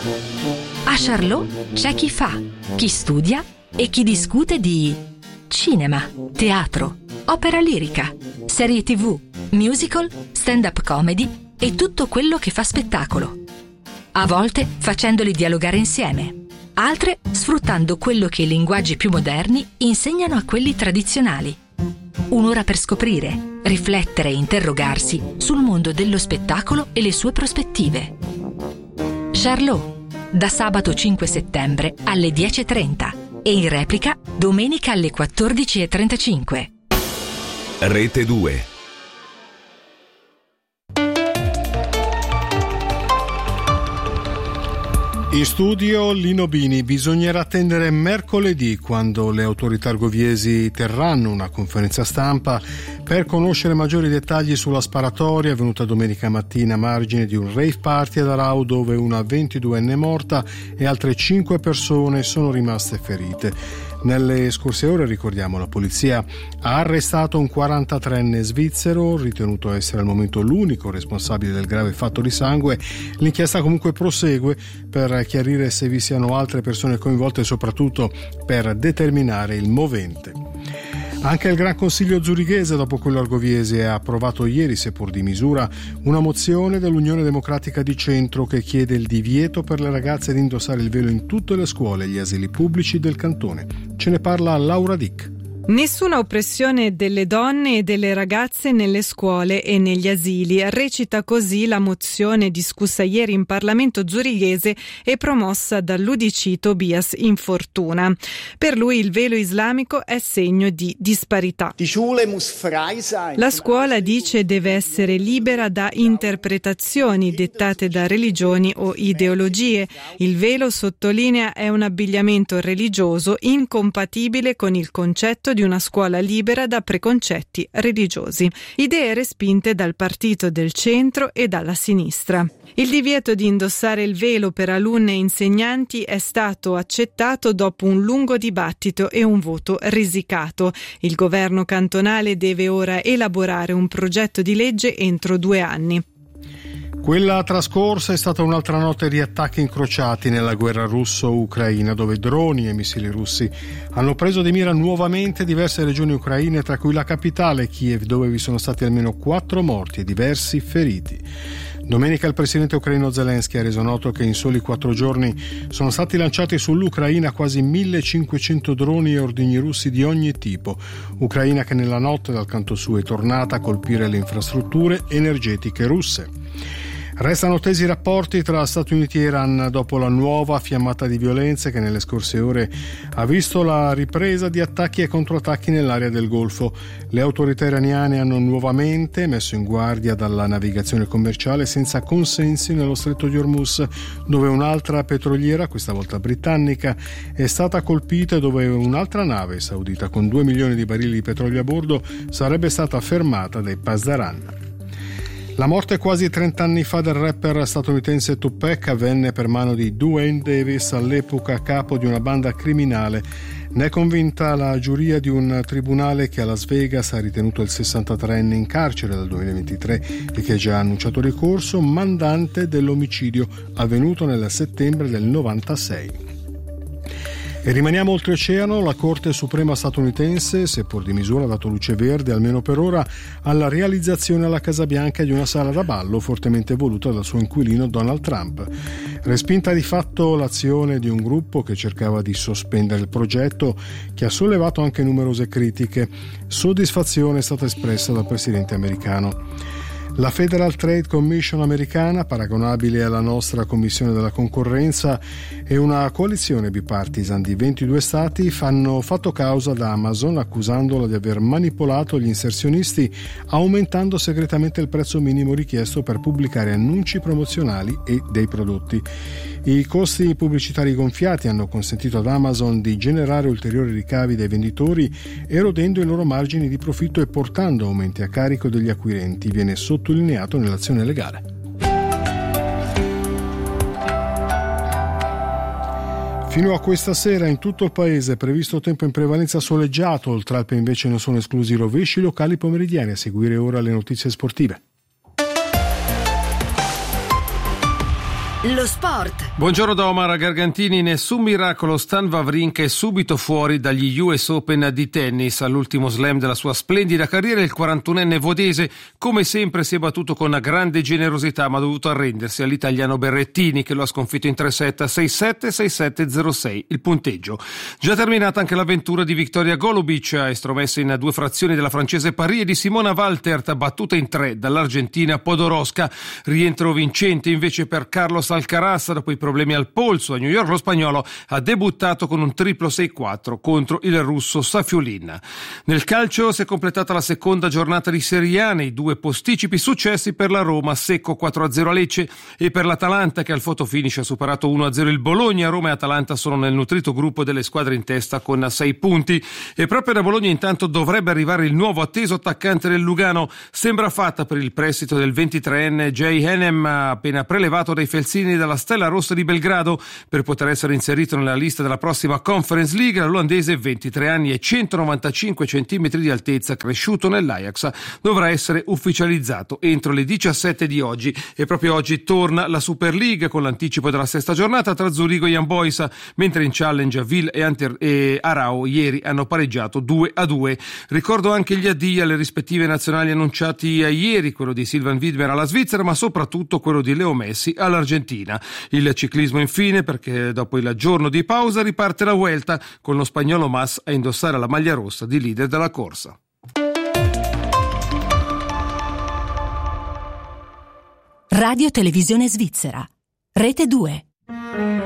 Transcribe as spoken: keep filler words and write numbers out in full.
A Charlot c'è chi fa, chi studia e chi discute di cinema, teatro, opera lirica, serie tv, musical, stand-up comedy e tutto quello che fa spettacolo. A volte facendoli dialogare insieme, altre sfruttando quello che i linguaggi più moderni insegnano a quelli tradizionali. Un'ora per scoprire, riflettere e interrogarsi sul mondo dello spettacolo e le sue prospettive. Charlot, da sabato cinque settembre alle dieci e trenta e in replica domenica alle quattordici e trentacinque. Rete due. In studio Lino Bini. Bisognerà attendere mercoledì, quando le autorità argoviesi terranno una conferenza stampa, per conoscere maggiori dettagli sulla sparatoria avvenuta domenica mattina a margine di un rave party ad Arau, dove una ventiduenne è morta e altre cinque persone sono rimaste ferite. Nelle scorse ore, ricordiamo, la polizia ha arrestato un quarantatreenne svizzero, ritenuto essere al momento l'unico responsabile del grave fatto di sangue. L'inchiesta comunque prosegue per chiarire se vi siano altre persone coinvolte e soprattutto per determinare il movente. Anche il Gran Consiglio zurighese, dopo quello argoviese, ha approvato ieri, seppur di misura, una mozione dell'Unione Democratica di Centro che chiede il divieto per le ragazze di indossare il velo in tutte le scuole e gli asili pubblici del cantone. Ce ne parla Laura Dick. Nessuna oppressione delle donne e delle ragazze nelle scuole e negli asili. Recita così la mozione discussa ieri in Parlamento zurighese e promossa dall'U D C Tobias Infortuna. Per lui il velo islamico è segno di disparità. La scuola, dice, deve essere libera da interpretazioni dettate da religioni o ideologie. Il velo, sottolinea, è un abbigliamento religioso incompatibile con il concetto di una scuola libera da preconcetti religiosi. Idee respinte dal partito del centro e dalla sinistra. Il divieto di indossare il velo per alunne e insegnanti è stato accettato dopo un lungo dibattito e un voto risicato. Il governo cantonale deve ora elaborare un progetto di legge entro due anni. Quella trascorsa è stata un'altra notte di attacchi incrociati nella guerra russo-ucraina, dove droni e missili russi hanno preso di mira nuovamente diverse regioni ucraine, tra cui la capitale Kiev, dove vi sono stati almeno quattro morti e diversi feriti. Domenica il presidente ucraino Zelensky ha reso noto che in soli quattro giorni sono stati lanciati sull'Ucraina quasi millecinquecento droni e ordigni russi di ogni tipo. Ucraina che nella notte dal canto suo è tornata a colpire le infrastrutture energetiche russe. Restano tesi i rapporti tra Stati Uniti e Iran dopo la nuova fiammata di violenze che nelle scorse ore ha visto la ripresa di attacchi e controattacchi nell'area del Golfo. Le autorità iraniane hanno nuovamente messo in guardia dalla navigazione commerciale senza consensi nello stretto di Hormuz, dove un'altra petroliera, questa volta britannica, è stata colpita e dove un'altra nave saudita con due milioni di barili di petrolio a bordo sarebbe stata fermata dai Pasdaran. La morte quasi trent'anni fa del rapper statunitense Tupac avvenne per mano di Duane Davis, all'epoca capo di una banda criminale. Ne è convinta la giuria di un tribunale che a Las Vegas ha ritenuto il sessantatreenne in carcere dal duemilaventitré e che ha già annunciato ricorso, mandante dell'omicidio avvenuto nel settembre del novantasei. E rimaniamo oltreoceano. La Corte Suprema statunitense, seppur di misura, ha dato luce verde, almeno per ora, alla realizzazione alla Casa Bianca di una sala da ballo fortemente voluta dal suo inquilino Donald Trump. Respinta di fatto l'azione di un gruppo che cercava di sospendere il progetto, che ha sollevato anche numerose critiche, soddisfazione è stata espressa dal presidente americano. La Federal Trade Commission americana, paragonabile alla nostra Commissione della Concorrenza, e una coalizione bipartisan di ventidue stati hanno fatto causa ad Amazon, accusandola di aver manipolato gli inserzionisti aumentando segretamente il prezzo minimo richiesto per pubblicare annunci promozionali e dei prodotti. I costi pubblicitari gonfiati hanno consentito ad Amazon di generare ulteriori ricavi dai venditori, erodendo i loro margini di profitto e portando aumenti a carico degli acquirenti, viene sottolineato nell'azione legale. Fino a questa sera in tutto il paese è previsto tempo in prevalenza soleggiato, oltre Alpe invece non sono esclusi rovesci locali pomeridiani. A seguire ora le notizie sportive. Lo sport. Buongiorno da Omar Gargantini. Nessun miracolo, Stan Wawrinka è subito fuori dagli U S Open di tennis. All'ultimo slam della sua splendida carriera il quarantunenne vodese come sempre si è battuto con grande generosità, ma ha dovuto arrendersi all'italiano Berrettini che lo ha sconfitto in tre set, sei sette sei sette zero sei il punteggio. Già terminata anche l'avventura di Victoria Golubic, estromessa in due frazioni della francese Paris, e di Simona Waltert, battuta in tre dall'argentina Podoroska. Rientro vincente invece per Carlos Alcaraz. Dopo i problemi al polso a New York, lo spagnolo ha debuttato con un triplo sei quattro contro il russo Safiulin. Nel calcio si è completata la seconda giornata di Serie A, nei due posticipi successi per la Roma, secco quattro a zero a Lecce, e per l'Atalanta che al fotofinish ha superato uno a zero il Bologna. Roma e Atalanta sono nel nutrito gruppo delle squadre in testa con sei punti, e proprio da Bologna intanto dovrebbe arrivare il nuovo atteso attaccante del Lugano. Sembra fatta per il prestito del ventitreenne Jay Hanem, appena prelevato dai Felsini dalla Stella Rossa di Belgrado per poter essere inserito nella lista della prossima Conference League. L'olandese, ventitré anni e centonovantacinque centimetri di altezza, cresciuto nell'Ajax, dovrà essere ufficializzato entro le diciassette di oggi, e proprio oggi torna la Super League con l'anticipo della sesta giornata tra Zurigo e Young Boys, mentre in Challenge Ville e, Anter- e Arao ieri hanno pareggiato due a due. Ricordo anche gli addii alle rispettive nazionali annunciati ieri, quello di Silvan Widmer alla Svizzera, ma soprattutto quello di Leo Messi all'Argentina. Il ciclismo infine, perché dopo il giorno di pausa riparte la Vuelta con lo spagnolo Mas a indossare la maglia rossa di leader della corsa. Radio Televisione Svizzera, Rete due.